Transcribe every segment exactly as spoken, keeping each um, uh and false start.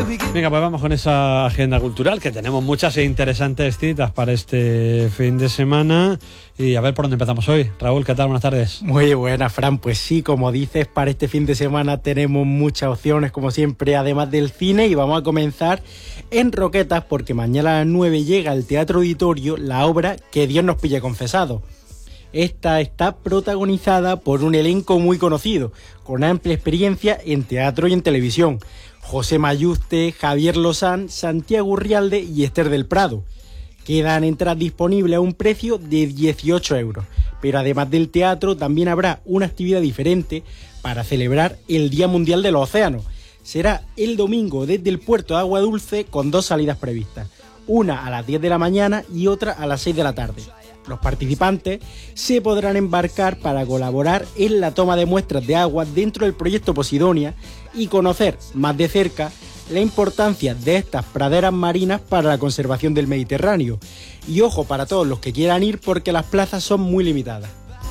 Venga, pues vamos con esa agenda cultural, que tenemos muchas e interesantes citas para este fin de semana. Y a ver por dónde empezamos hoy. Raúl, ¿qué tal? Buenas tardes. Muy buenas, Fran. Pues sí, como dices, para este fin de semana tenemos muchas opciones, como siempre, además del cine. Y vamos a comenzar en Roquetas, porque mañana a las nueve llega al Teatro Auditorio la obra Que Dios nos pille confesado. Esta está protagonizada por un elenco muy conocido, con amplia experiencia en teatro y en televisión. José Mayuste, Javier Lozán, Santiago Urrialde y Esther del Prado. Quedan entradas disponibles a un precio de dieciocho euros. Pero además del teatro también habrá una actividad diferente para celebrar el Día Mundial de los Océanos. Será el domingo desde el puerto de Agua Dulce con dos salidas previstas. Una a las diez de la mañana y otra a las seis de la tarde. Los participantes se podrán embarcar para colaborar en la toma de muestras de agua dentro del proyecto Posidonia y conocer más de cerca la importancia de estas praderas marinas para la conservación del Mediterráneo. Y ojo para todos los que quieran ir, porque las plazas son muy limitadas.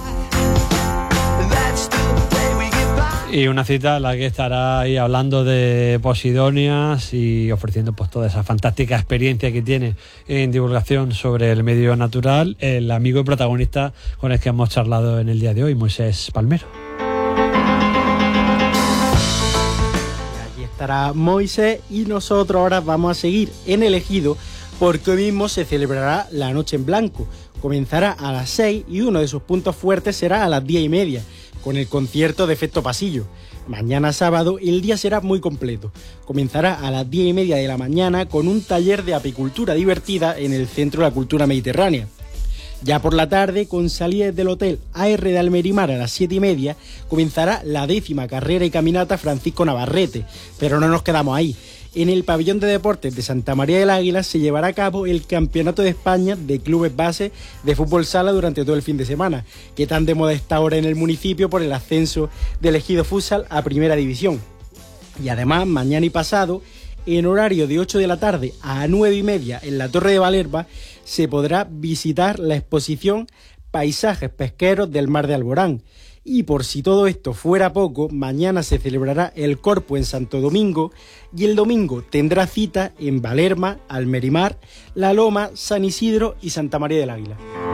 Y una cita en la que estará ahí hablando de Posidonias y ofreciendo pues toda esa fantástica experiencia que tiene en divulgación sobre el medio natural, el amigo y protagonista con el que hemos charlado en el día de hoy, Moisés Palmero. Aquí estará Moisés y nosotros ahora vamos a seguir en el Ejido, porque hoy mismo se celebrará la Noche en Blanco. Comenzará a las seis y uno de sus puntos fuertes será a las diez y media, con el concierto de Efecto Pasillo. Mañana sábado el día será muy completo. Comenzará a las diez y media de la mañana con un taller de apicultura divertida en el Centro de la Cultura Mediterránea. Ya por la tarde, con salida del Hotel A R de Almerimar a las siete y media, comenzará la décima carrera y caminata Francisco Navarrete. Pero no nos quedamos ahí. En el pabellón de deportes de Santa María del Águila se llevará a cabo el Campeonato de España de Clubes Base de Fútbol Sala durante todo el fin de semana, que tan de moda está ahora en el municipio por el ascenso del Ejido Futsal a Primera División. Y además, mañana y pasado, en horario de ocho de la tarde a nueve y media en la Torre de Valerba, se podrá visitar la exposición Paisajes Pesqueros del Mar de Alborán. Y por si todo esto fuera poco, mañana se celebrará el Corpus en Santo Domingo y el domingo tendrá cita en Valerma, Almerimar, La Loma, San Isidro y Santa María del Águila.